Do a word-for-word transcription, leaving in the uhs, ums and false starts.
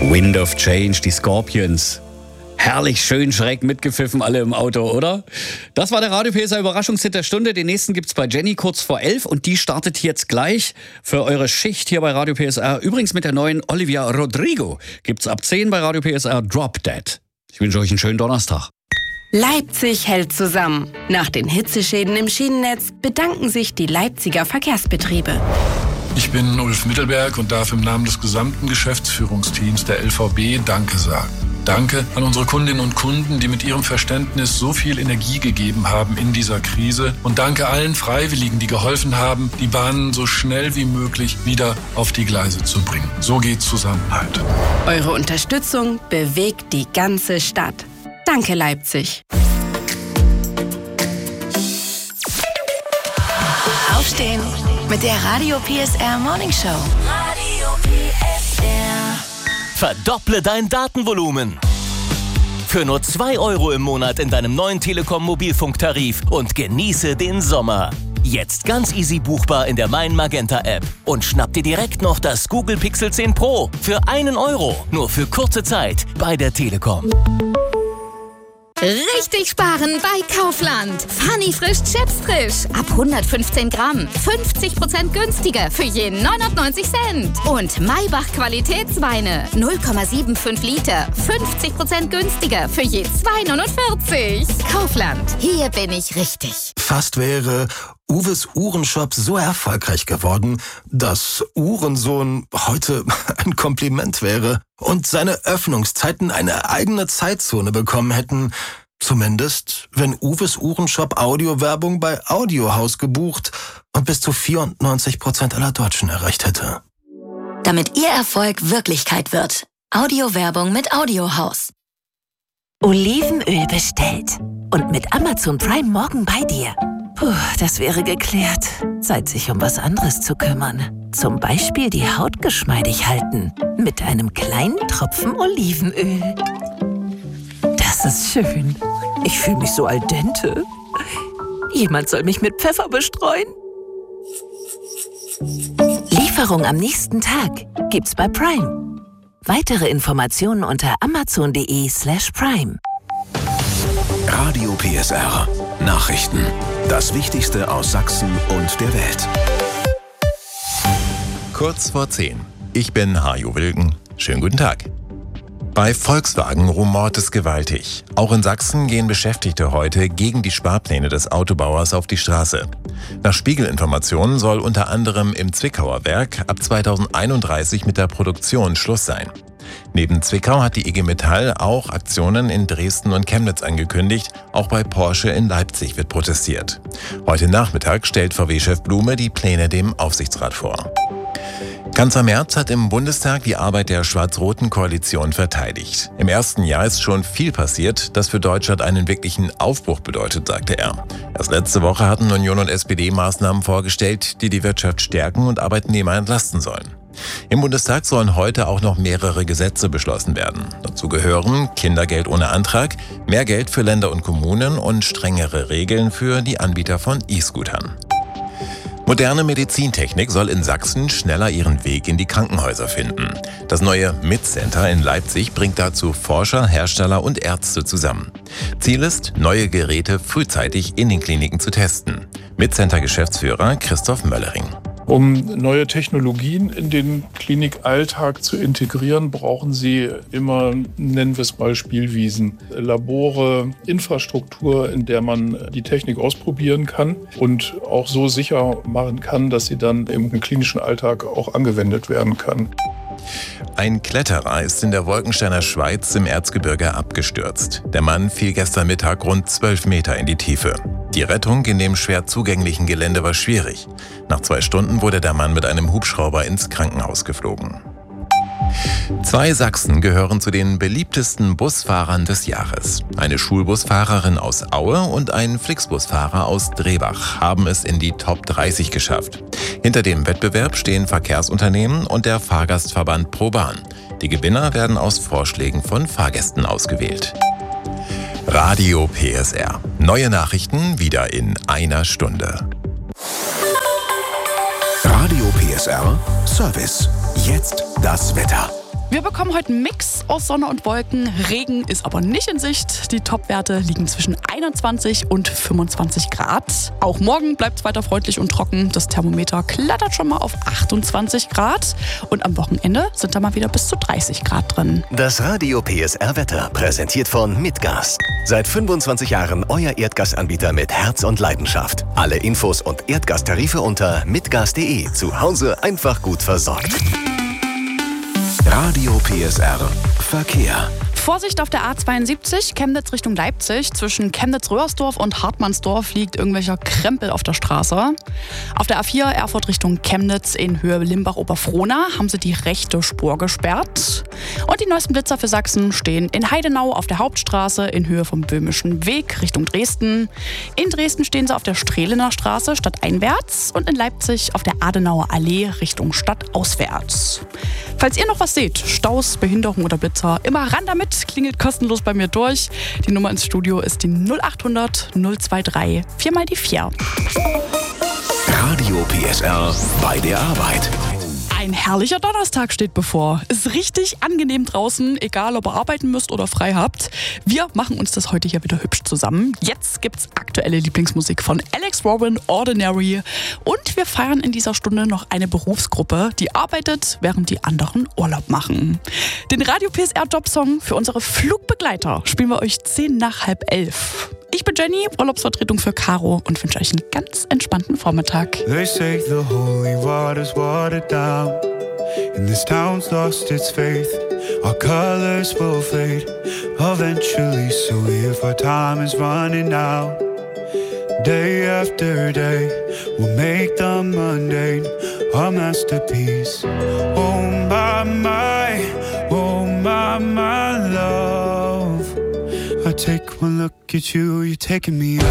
Wind of Change, die Scorpions. Herrlich, schön, schräg mitgepfiffen, alle im Auto, oder? Das war der Radio P S R Überraschungshit der Stunde. Den nächsten gibt's bei Jenny kurz vor elf und die startet jetzt gleich für eure Schicht hier bei Radio P S R. Übrigens mit der neuen Olivia Rodrigo gibt's ab zehn bei Radio P S R Drop Dead. Ich wünsche euch einen schönen Donnerstag. Leipzig hält zusammen. Nach den Hitzeschäden im Schienennetz bedanken sich die Leipziger Verkehrsbetriebe. Ich bin Ulf Mittelberg und darf im Namen des gesamten Geschäftsführungsteams der L V B Danke sagen. Danke an unsere Kundinnen und Kunden, die mit ihrem Verständnis so viel Energie gegeben haben in dieser Krise. Und danke allen Freiwilligen, die geholfen haben, die Bahnen so schnell wie möglich wieder auf die Gleise zu bringen. So geht Zusammenhalt. Eure Unterstützung bewegt die ganze Stadt. Danke, Leipzig. Aufstehen mit der Radio P S R Morning Show. Radio P S R. Verdopple dein Datenvolumen. Für nur zwei Euro im Monat in deinem neuen Telekom-Mobilfunktarif und genieße den Sommer. Jetzt ganz easy buchbar in der Mein Magenta App. Und schnapp dir direkt noch das Google Pixel zehn Pro für einen Euro. Nur für kurze Zeit bei der Telekom. Richtig sparen bei Kaufland. Funny frisch Chips frisch. Ab hundertfünfzehn Gramm. fünfzig Prozent günstiger für je neunundneunzig Cent. Und Maybach Qualitätsweine. null Komma fünfundsiebzig Liter. fünfzig Prozent günstiger für je zwei neunundvierzig. Kaufland. Hier bin ich richtig. Fast wäre Uwes Uhrenshop so erfolgreich geworden, dass Uhrensohn heute ein Kompliment wäre und seine Öffnungszeiten eine eigene Zeitzone bekommen hätten. Zumindest, wenn Uwes Uhrenshop Audiowerbung bei Audiohaus gebucht und bis zu vierundneunzig Prozent aller Deutschen erreicht hätte. Damit Ihr Erfolg Wirklichkeit wird. Audiowerbung mit Audiohaus. Olivenöl bestellt. Und mit Amazon Prime morgen bei dir. Puh, das wäre geklärt. Zeit, sich um was anderes zu kümmern. Zum Beispiel die Haut geschmeidig halten. Mit einem kleinen Tropfen Olivenöl. Das ist schön. Ich fühle mich so al dente. Jemand soll mich mit Pfeffer bestreuen. Lieferung am nächsten Tag gibt's bei Prime. Weitere Informationen unter amazon.de slash prime. Radio P S R. Nachrichten. Das Wichtigste aus Sachsen und der Welt. Kurz vor zehn. Ich bin Hajo Wilken. Schönen guten Tag. Bei Volkswagen rumort es gewaltig. Auch in Sachsen gehen Beschäftigte heute gegen die Sparpläne des Autobauers auf die Straße. Nach Spiegelinformationen soll unter anderem im Zwickauer Werk ab zweitausendeinunddreißig mit der Produktion Schluss sein. Neben Zwickau hat die I G Metall auch Aktionen in Dresden und Chemnitz angekündigt. Auch bei Porsche in Leipzig wird protestiert. Heute Nachmittag stellt V W-Chef Blume die Pläne dem Aufsichtsrat vor. Kanzler Merz hat im Bundestag die Arbeit der schwarz-roten Koalition verteidigt. Im ersten Jahr ist schon viel passiert, das für Deutschland einen wirklichen Aufbruch bedeutet, sagte er. Erst letzte Woche hatten Union und S P D Maßnahmen vorgestellt, die die Wirtschaft stärken und Arbeitnehmer entlasten sollen. Im Bundestag sollen heute auch noch mehrere Gesetze beschlossen werden. Dazu gehören Kindergeld ohne Antrag, mehr Geld für Länder und Kommunen und strengere Regeln für die Anbieter von E-Scootern. Moderne Medizintechnik soll in Sachsen schneller ihren Weg in die Krankenhäuser finden. Das neue M I T-Center in Leipzig bringt dazu Forscher, Hersteller und Ärzte zusammen. Ziel ist, neue Geräte frühzeitig in den Kliniken zu testen. M I T-Center-Geschäftsführer Christoph Möllering. Um neue Technologien in den Klinikalltag zu integrieren, brauchen Sie immer, nennen wir es mal, Spielwiesen, Labore, Infrastruktur, in der man die Technik ausprobieren kann und auch so sicher machen kann, dass sie dann im klinischen Alltag auch angewendet werden kann. Ein Kletterer ist in der Wolkensteiner Schweiz im Erzgebirge abgestürzt. Der Mann fiel gestern Mittag rund zwölf Meter in die Tiefe. Die Rettung in dem schwer zugänglichen Gelände war schwierig. Nach zwei Stunden wurde der Mann mit einem Hubschrauber ins Krankenhaus geflogen. Zwei Sachsen gehören zu den beliebtesten Busfahrern des Jahres. Eine Schulbusfahrerin aus Aue und ein Flixbusfahrer aus Drehbach haben es in die Top dreißig geschafft. Hinter dem Wettbewerb stehen Verkehrsunternehmen und der Fahrgastverband ProBahn. Die Gewinner werden aus Vorschlägen von Fahrgästen ausgewählt. Radio P S R. Neue Nachrichten wieder in einer Stunde. Radio P S R Service. Jetzt das Wetter. Wir bekommen heute einen Mix aus Sonne und Wolken. Regen ist aber nicht in Sicht. Die Topwerte liegen zwischen einundzwanzig und fünfundzwanzig Grad. Auch morgen bleibt es weiter freundlich und trocken. Das Thermometer klettert schon mal auf achtundzwanzig Grad. Und am Wochenende sind da mal wieder bis zu dreißig Grad drin. Das Radio P S R Wetter, präsentiert von Mitgas. Seit fünfundzwanzig Jahren euer Erdgasanbieter mit Herz und Leidenschaft. Alle Infos und Erdgastarife unter mitgas punkt de. Zu Hause einfach gut versorgt. Radio P S R Verkehr. Vorsicht auf der A zweiundsiebzig, Chemnitz Richtung Leipzig. Zwischen Chemnitz-Röhrsdorf und Hartmannsdorf liegt irgendwelcher Krempel auf der Straße. Auf der A vier Erfurt Richtung Chemnitz in Höhe Limbach-Oberfrohna haben sie die rechte Spur gesperrt. Und die neuesten Blitzer für Sachsen stehen in Heidenau auf der Hauptstraße in Höhe vom Böhmischen Weg Richtung Dresden. In Dresden stehen sie auf der Strehlener Straße stadteinwärts und in Leipzig auf der Adenauer Allee Richtung stadtauswärts. Falls ihr noch was seht, Staus, Behinderung oder Blitzer, immer ran damit, klingelt kostenlos bei mir durch. Die Nummer ins Studio ist die null achthundert null dreiundzwanzig vier mal die vier. Radio P S R bei der Arbeit. Ein herrlicher Donnerstag steht bevor. Ist richtig angenehm draußen, egal ob ihr arbeiten müsst oder frei habt. Wir machen uns das heute hier wieder hübsch zusammen. Jetzt gibt's aktuelle Lieblingsmusik von Alex Warren, Ordinary. Und wir feiern in dieser Stunde noch eine Berufsgruppe, die arbeitet, während die anderen Urlaub machen. Den Radio P S R Jobsong für unsere Flugbegleiter spielen wir euch zehn nach halb elf. Ich bin Jenny, Urlaubsvertretung für Caro und wünsche euch einen ganz entspannten Vormittag. They say the holy water's watered down, and this town's lost its faith. Our colors will fade eventually, so if our time is running out, day after day, we'll make the mundane our masterpiece. Oh my, my, oh my, my love, I take one look at you, you're taking me